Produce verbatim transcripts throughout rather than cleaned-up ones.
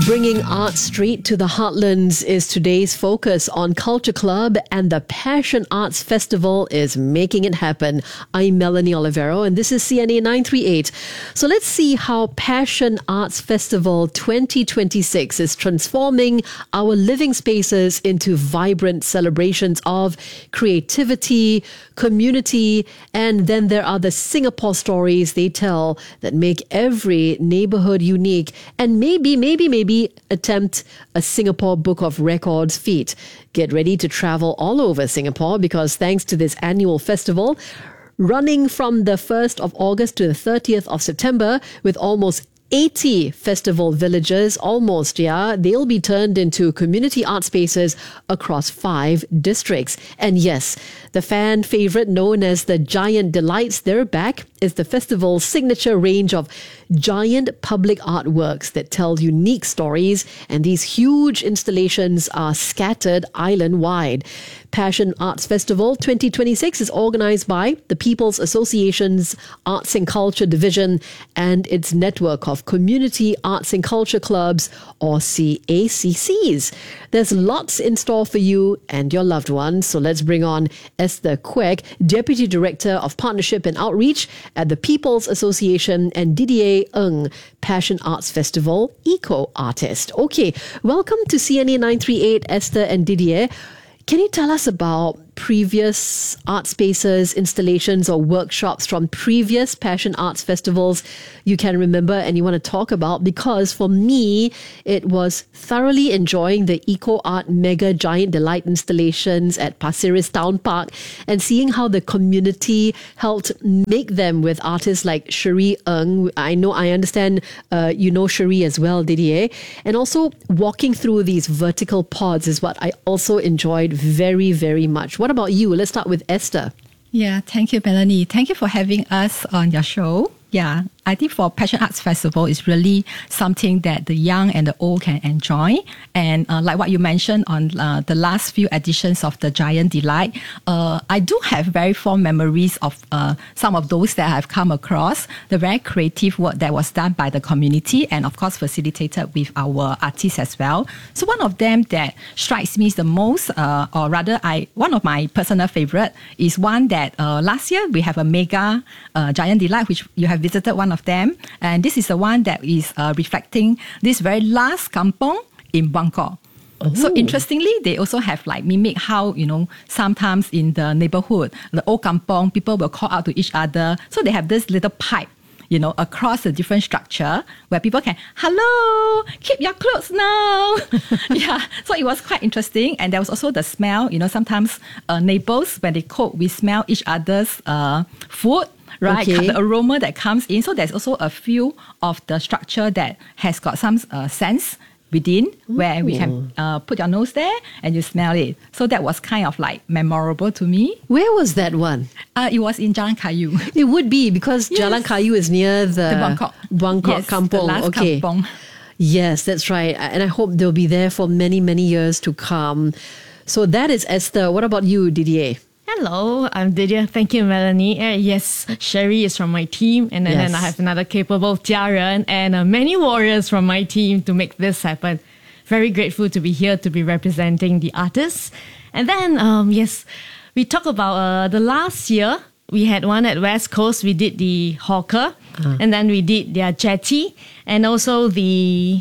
Bringing art straight to the heartlands is today's focus on Culture Club, and the Passion Arts Festival is making it happen. I'm Melanie Olivero and this is C N A nine three eight. So let's see how Passion Arts Festival twenty twenty-six is transforming our living spaces into vibrant celebrations of creativity, community, and then there are the Singapore stories they tell that make every neighborhood unique and maybe, maybe, maybe attempt a Singapore Book of Records feat. Get ready to travel all over Singapore because thanks to this annual festival, running from the first of August to the thirtieth of September with almost eighty festival villages, almost, yeah, they'll be turned into community art spaces across five districts. And yes, the fan favorite known as the Giant Delights, they're back, is the festival's signature range of giant public artworks that tell unique stories, and these huge installations are scattered island-wide. Passion Arts Festival twenty twenty-six is organized by the People's Association's Arts and Culture Division and its network of Community Arts and Culture Clubs, or C A C Cs. There's lots in store for you and your loved ones, so let's bring on Esther Quek, Deputy Director of Partnership and Outreach at the People's Association, and Didier Ng, Passion Arts Festival Eco Artist. Okay, welcome to C N A nine three eight, Esther and Didier. Can you tell us about previous art spaces, installations, or workshops from previous Passion Arts Festivals you can remember and you want to talk about? Because for me, it was thoroughly enjoying the Eco Art Mega Giant Delight installations at Pasir Ris Town Park and seeing how the community helped make them with artists like Cherie Ng. I know, I understand uh, you know Cherie as well, Didier. And also walking through these vertical pods is what I also enjoyed very, very much. What about you? Let's start with Esther. Yeah, thank you, Melanie. Thank you for having us on your show. Yeah, I think for Passion Arts Festival, it's really something that the young and the old can enjoy. And uh, like what you mentioned on uh, the last few editions of the Giant Delight, uh, I do have very fond memories of uh, some of those that I've come across, the very creative work that was done by the community and of course facilitated with our artists as well. So one of them that strikes me the most, uh, or rather I one of my personal favorite is one that uh, last year we have a mega uh, Giant Delight, which you have visited one of them, and this is the one that is uh, reflecting this very last kampong in Buangkok. Oh. So interestingly, they also have like mimic how, you know, sometimes in the neighborhood, the old kampong, people will call out to each other. So they have this little pipe, you know, across the different structure where people can, hello, keep your clothes now. Yeah, so it was quite interesting. And there was also the smell, you know, sometimes uh, neighbors, when they cook, we smell each other's uh, food. Right, okay. The aroma that comes in. So there's also a few of the structure that has got some uh, sense within, Ooh. Where we can uh, put your nose there and you smell it. So that was kind of like memorable to me. Where was that one? Uh, it was in Jalan Kayu. It would be because yes. Jalan Kayu is near the, the Buangkok, Buangkok yes, Kampong. The last okay. Kampong. Yes, that's right. And I hope they'll be there for many, many years to come. So that is Esther. What about you, Didier? Hello, I'm Didier. Thank you, Melanie. Uh, yes, Cherie is from my team, and then, yes. then I have another capable Tiaran and uh, many warriors from my team to make this happen. Very grateful to be here to be representing the artists. And then, um, yes, we talk about uh, the last year. We had one at West Coast. We did the hawker, uh. and then we did their jetty, and also the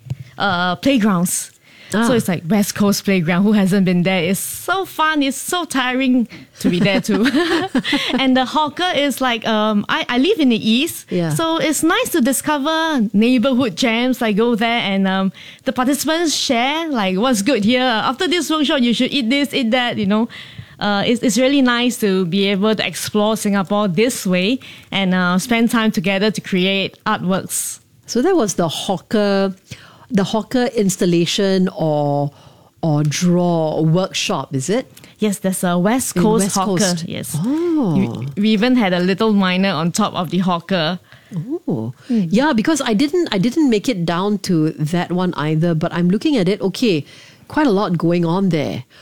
uh, playgrounds. Ah. So it's like West Coast Playground. Who hasn't been there? It's so fun. It's so tiring to be there too. And the hawker is like, um, I, I live in the East. Yeah. So it's nice to discover neighborhood jams. I go there and um, the participants share like what's good here. After this workshop, you should eat this, eat that, you know. Uh, it's, it's really nice to be able to explore Singapore this way and uh, spend time together to create artworks. So that was the hawker... The hawker installation or or draw workshop, is it? Yes, there's a West Coast West hawker. Coast. Yes. Oh. We, we even had a little miner on top of the hawker. Oh. Mm. Yeah, because I didn't I didn't make it down to that one either, but I'm looking at it, okay, quite a lot going on there.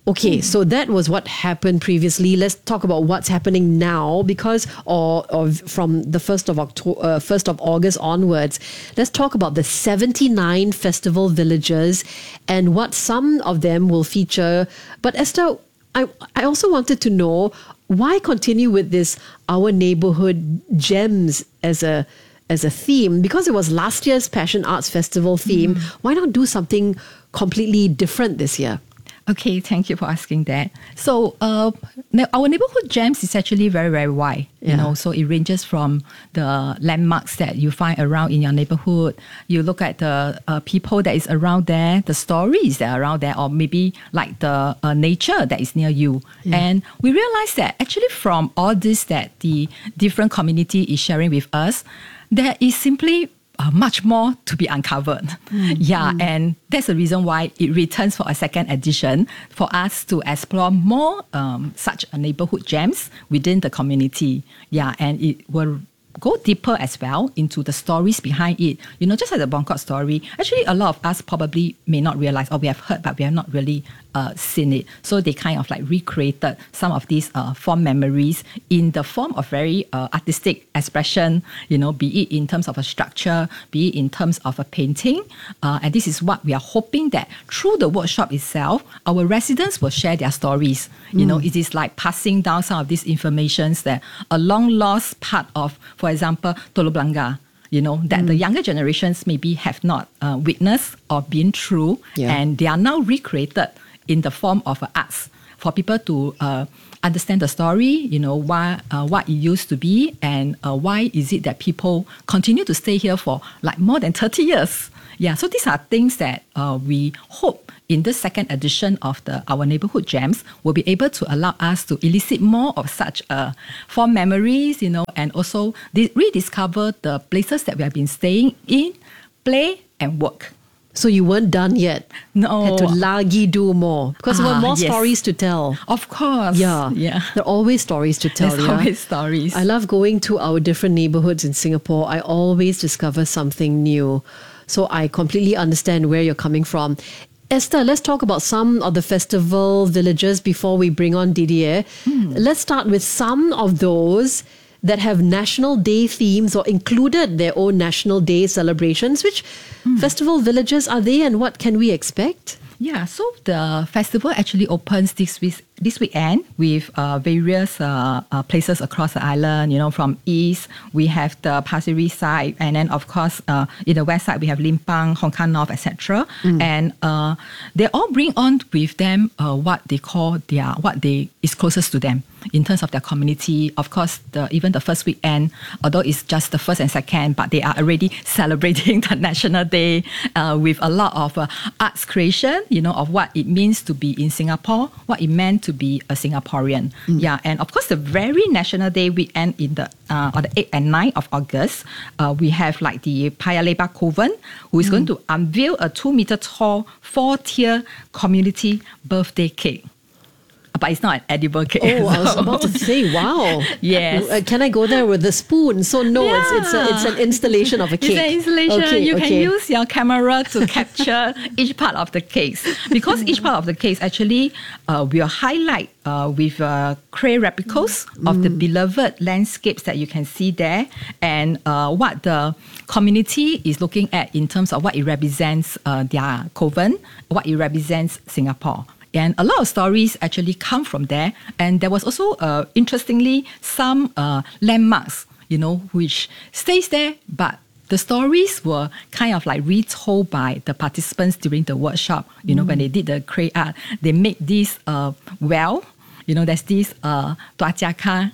Okay, so that was what happened previously. Let's talk about what's happening now, because or, or from the first of October, uh, first of August onwards. Let's talk about the seventy-nine festival villages and what some of them will feature. But Esther, I I also wanted to know, why continue with this Our Neighborhood Gems as a as a theme? Because it was last year's Passion Arts Festival theme. Mm. Why not do something completely different this year? Okay, thank you for asking that. So, uh, our neighborhood gems is actually very, very wide. You Yeah. know, so it ranges from the landmarks that you find around in your neighborhood. You look at the uh, people that is around there, the stories that are around there, or maybe like the uh, nature that is near you. Yeah. And we realize that actually from all this that the different community is sharing with us, there is simply Uh, much more to be uncovered. Mm. Yeah, mm. and that's the reason why it returns for a second edition, for us to explore more um, such a neighborhood gems within the community. Yeah, and it will go deeper as well into the stories behind it. You know, just like the Bongkok story, actually a lot of us probably may not realize, or we have heard, but we have not really uh, seen it. So they kind of like recreated some of these uh, fond memories in the form of very uh, artistic expression, you know, be it in terms of a structure, be it in terms of a painting. Uh, and this is what we are hoping that through the workshop itself, our residents will share their stories. Mm. You know, it is like passing down some of these informations that a long lost part of, for example, Teluk Blangah, you know, that mm. the younger generations maybe have not uh, witnessed or been through, yeah. and they are now recreated in the form of uh, arts for people to uh, understand the story, you know, why, uh, what it used to be, and uh, why is it that people continue to stay here for like more than thirty years. Yeah, so these are things that uh, we hope in this second edition of the Our Neighborhood Gems will be able to allow us to elicit more of such uh, fond memories, you know, and also de- rediscover the places that we have been staying in, play and work. So you weren't done yet. No. Had to lagi do more. Because there were Ah, more yes. stories to tell. Of course. Yeah. Yeah. There are always stories to tell. There's yeah? always stories. I love going to our different neighborhoods in Singapore. I always discover something new. So I completely understand where you're coming from. Esther, let's talk about some of the festival villages before we bring on Didier. Hmm. Let's start with some of those that have National Day themes or included their own National Day celebrations. Which hmm. festival villages are they, and what can we expect? Yeah, so the festival actually opens this week, this weekend with uh, various uh, uh, places across the island. You know, from east we have the Pasir Ris side, and then of course uh, in the west side we have Limpang, Hong Kong North, et cetera. Mm. And uh, they all bring on with them uh, what they call their what they is closest to them in terms of their community. Of course, the, even the first weekend, although it's just the first and second, but they are already celebrating the National Day uh, with a lot of uh, arts creation, you know, of what it means to be in Singapore, what it meant to be a Singaporean. Mm. Yeah, and of course, the very National Day weekend in the uh, on the eighth and ninth of August, uh, we have like the Paya Lebar Coven, who is mm. going to unveil a two meter tall, four-tier community birthday cake. But it's not an edible cake. Oh, I was about to say, wow. Yes. Uh, can I go there with a spoon? So no, Yeah. it's it's, a, it's an installation of a cake. It's an installation. Okay, you okay. can use your camera to capture each part of the cakes. Because each part of the cakes actually uh, will highlight uh, with uh, clay replicas mm. of the beloved landscapes that you can see there, and uh, what the community is looking at in terms of what it represents uh, their coven, what it represents Singapore. And a lot of stories actually come from there. And there was also, uh, interestingly, some uh, landmarks, you know, which stays there, but the stories were kind of like retold by the participants during the workshop. You know, mm. when they did the clay art, they made this uh, well, you know, there's this uh, Tua Jiaka,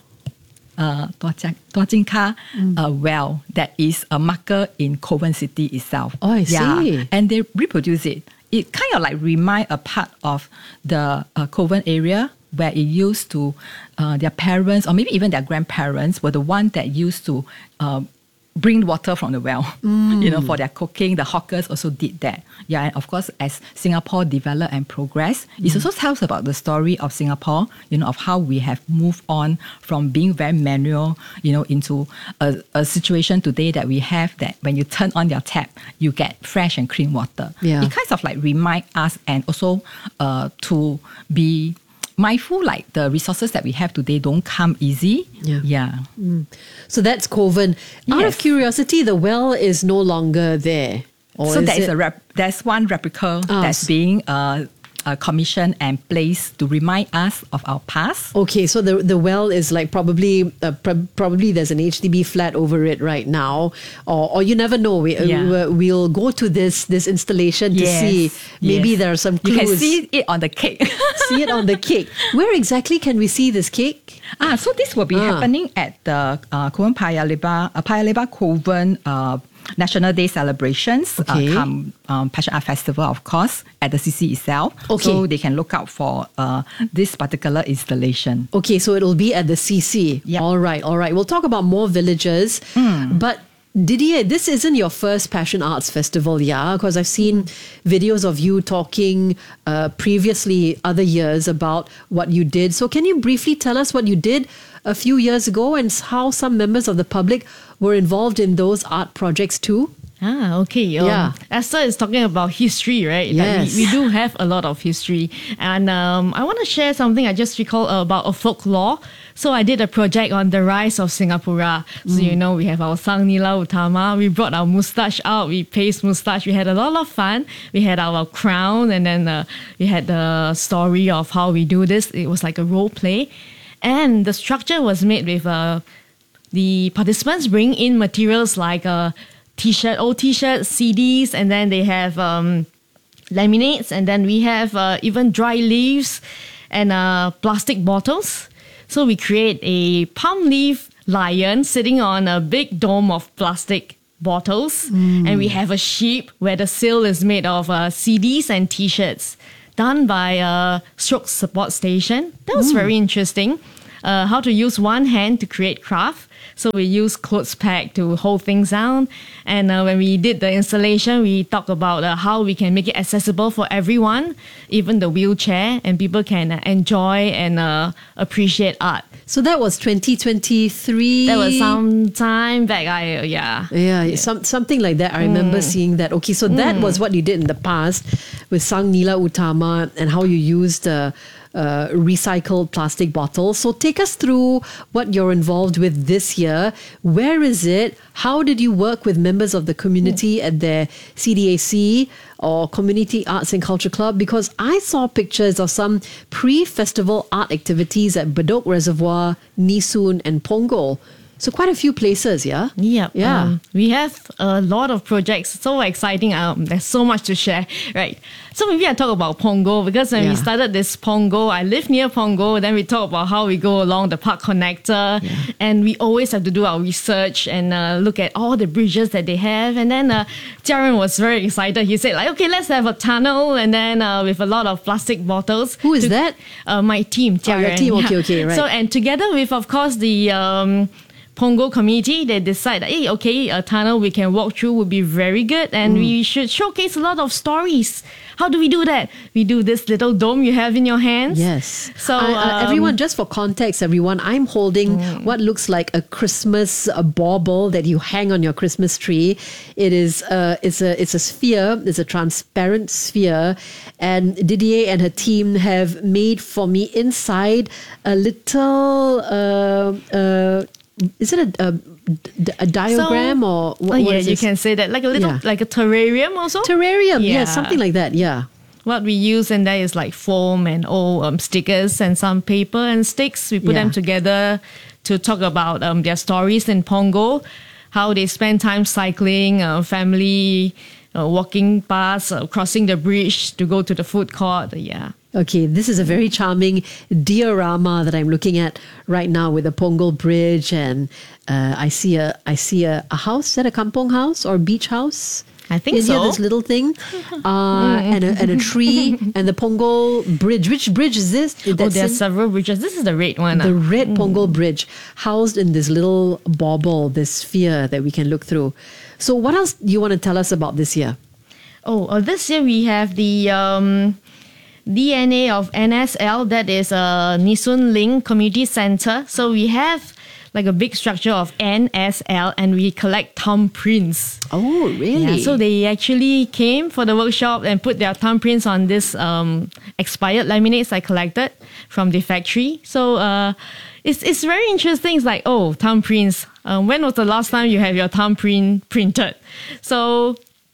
uh, Tua Jinka mm. uh, well that is a marker in Kovan City itself. Oh, I yeah. see. And they reproduce it. It kind of like remind a part of the uh, Kovan area where it used to, uh, their parents or maybe even their grandparents were the one that used to uh, bring water from the well, mm. you know, for their cooking. The hawkers also did that. Yeah, and of course, as Singapore developed and progressed, mm. it also tells about the story of Singapore, you know, of how we have moved on from being very manual, you know, into a, a situation today that we have that when you turn on your tap, you get fresh and clean water. Yeah. It kind of like remind us and also uh, to be mindful, like the resources that we have today don't come easy. Yeah. Yeah. Mm. So that's Kovan. Out Yes. of curiosity, the well is no longer there. Or So is there is it- a rep- there's one replica Ah, that's s- being uh, uh, commissioned and placed to remind us of our past. Okay, so the the well is like probably uh, pr- probably there's an H D B flat over it right now, or or you never know. We uh, Yeah. we'll go to this this installation to Yes, see maybe yes. there are some clues. You can see it on the cake. See it on the cake. Where exactly can we see this cake? Ah, so this will be Ah. happening at the uh, Kovan Paya Lebar, uh, Paya Lebar Kovan uh, National Day celebrations, Okay. uh, come um, Passion Art Festival, of course, at the C C itself. Okay. So they can look out for uh, this particular installation. Okay, so it'll be at the C C. Yep. All right, all right. We'll talk about more villages. But Didier, this isn't your first Passion Arts Festival, yeah? Because I've seen videos of you talking uh, previously, other years, about what you did. So can you briefly tell us what you did a few years ago and how some members of the public were involved in those art projects too? Ah, okay. Um, Yeah. Esther is talking about history, right? Like, Yes. we, we do have a lot of history. And um, I want to share something I just recall uh, about a folklore. So I did a project on the rise of Singapura. So, you know, we have our Sang Nila Utama. We brought our moustache out. We paste moustache. We had a lot of fun. We had our crown. And then uh, we had the story of how we do this. It was like a role play. And the structure was made with uh, the participants bring in materials like a t-shirt, old t-shirts, C Ds, and then they have um, laminates, and then we have uh, even dry leaves and uh, plastic bottles. So we create a palm leaf lion sitting on a big dome of plastic bottles, and we have a sheep where the sail is made of uh, C Ds and t-shirts done by a stroke support station. That was very interesting. Uh, how to use one hand to create craft. So we use clothes peg to hold things down. And uh, when we did the installation, we talked about uh, how we can make it accessible for everyone, even the wheelchair, and people can uh, enjoy and uh, appreciate art. So that was twenty twenty-three. That was some time back. I uh, yeah. Yeah, Some, something like that. I remember seeing that. Okay, so that was what you did in the past with Sang Nila Utama and how you used uh, uh, recycled plastic bottles. So take us through what you're involved with this year. Where is it? How did you work with members of the community at their C D A C or Community Arts and Culture Club? Because I saw pictures of some pre-festival art activities at Bedok Reservoir, Nisun and Punggol. So quite a few places, yeah? Yep. Yeah. Um, we have a lot of projects. So exciting. Um, there's so much to share. Right. So maybe I talk about Punggol because when Yeah. we started this Punggol, I live near Punggol. Then we talk about how we go along the park connector, and we always have to do our research and uh, look at all the bridges that they have. And then uh, Jiaren was very excited. He said, like, okay, let's have a tunnel, and then uh, with a lot of plastic bottles. Who is to- that? Uh, my team. Oh, your Jiaren. team. Okay, okay, right. So and together with, of course, the um, Punggol community, they decide that, hey, okay, a tunnel we can walk through would be very good, and we should showcase a lot of stories. How do we do that? We do this little dome you have in your hands. Yes. So I- uh, um, everyone, just for context, everyone, I'm holding what looks like a Christmas uh, bauble that you hang on your Christmas tree. It is uh, it's a it's a sphere. It's a transparent sphere, and Didier and her team have made for me inside a little. Uh, uh, is it a, a, a diagram So- or what, oh, what yeah, is you this? can say that, like a little, Yeah. like a terrarium also. Terrarium, Yeah. yes, something like that. Yeah. What we use in there is like foam and old um, stickers and some paper and sticks. We put Yeah. them together to talk about um, their stories in Punggol, how they spend time cycling, uh, family, uh, walking past, uh, crossing the bridge to go to the food court. Yeah. Okay, this is a very charming diorama that I'm looking at right now with the Punggol Bridge, and uh, I see a I see a, a house. Is that a kampong house or beach house? I think in so. Here, this little thing, uh, and, a, and a tree, and the Punggol Bridge. Which bridge is this? Oh, That's there are in- several bridges. This is the red one. The ah. red Punggol Bridge, housed in this little bauble, this sphere that we can look through. So, what else do you want to tell us about this year? Oh, uh, this year we have the um, D N A of N S L, that is uh, Nee Soon Ling Community Centre. So we have like a big structure of N S L and we collect thumbprints. Oh, really? Yeah, so they actually came for the workshop and put their thumbprints on this um, expired laminates I collected from the factory. So uh, it's it's very interesting. It's like, oh, thumbprints. Um, when was the last time you have your thumbprint printed? So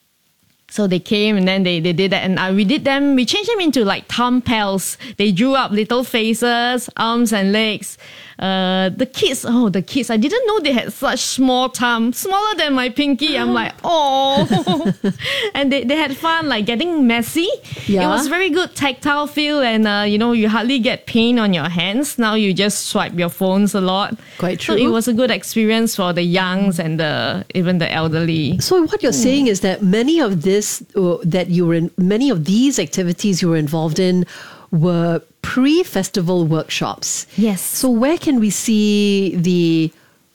So they came and then they, they did that. And uh, we did them, we changed them into like thumb pals. They drew up little faces, arms and legs. Uh, the kids, oh, the kids, I didn't know they had such small thumbs, smaller than my pinky. I'm like, oh. And they, they had fun, like getting messy. Yeah. It was very good tactile feel. And, uh, you know, you hardly get pain on your hands. Now you just swipe your phones a lot. Quite So true. it was a good experience for the youngs and the even the elderly. So what you're saying is that many of this, uh, that you were in, many of these activities you were involved in were pre-festival workshops. Yes. So where can we see the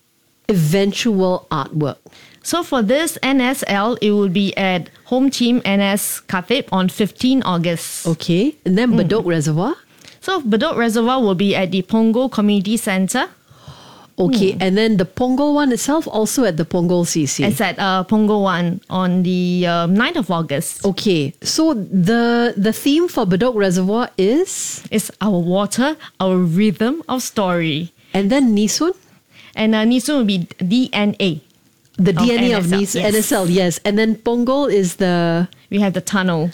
eventual artwork? So for this N S L, it will be at Home Team N S Khatib on fifteenth August. Okay. And then Bedok Reservoir? So Bedok Reservoir will be at the Punggol Community Centre. Okay. And then the Punggol one itself also at the Punggol C C? It's at uh, Punggol one on the um, ninth of August. Okay. So the the theme for Bedok Reservoir is? It's our water, our rhythm of story. And then Nee Soon? And uh, Nee Soon will be D N A. The Of D N A of, N S L, Nee Soon, yes. N S L, yes. And then Punggol is the... We have the tunnel.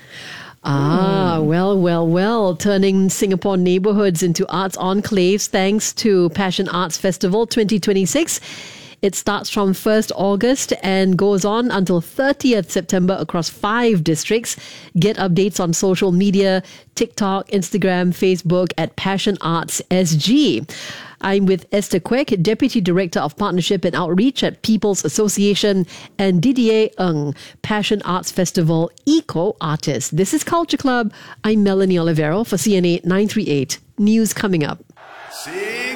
Ah, well, well, well, turning Singapore neighborhoods into arts enclaves thanks to Passion Arts Festival twenty twenty-six. It starts from first August and goes on until thirtieth September across five districts. Get updates on social media, TikTok, Instagram, Facebook at Passion Arts S G. I'm with Esther Kwek, Deputy Director of Partnership and Outreach at People's Association, and Didier Ng, Passion Arts Festival Eco Artist. This is Culture Club. I'm Melanie Olivero for C N A nine thirty-eight. News coming up. See?